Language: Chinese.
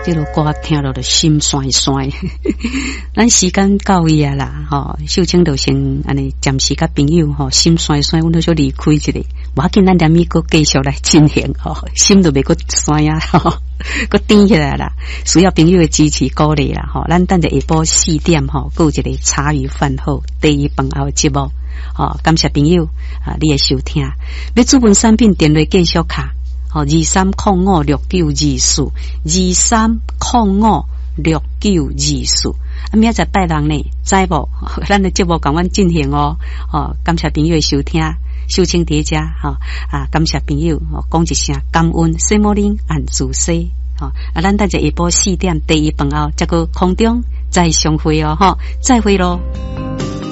这首歌听了就心酸酸。咱时间到位啊啦，秀清就先安尼暂时甲朋友心酸酸，阮都就离开一下。无要紧，咱连咪个继续来进行心都袂个酸啊，个甜起来啦。需要朋友的支持鼓励啦，咱等下下晡4点还有一个茶余饭后第一饭后节目，感谢朋友你的收听。要主文产品电话继续卡，23056924 23056924。明仔载拜六呢，知无？咱的节目共阮进行感谢朋友的收听。秀清叠加感谢朋友讲一声感恩，西摩林按自西咱等下下晡4点第一饭后，这个空中再相会再会咯。